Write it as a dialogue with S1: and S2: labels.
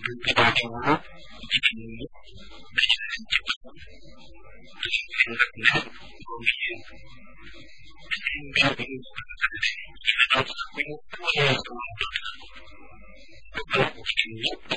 S1: dulu bikin bikin cepat terus internet kemudian bikin kita tahu aku punya kalau bikin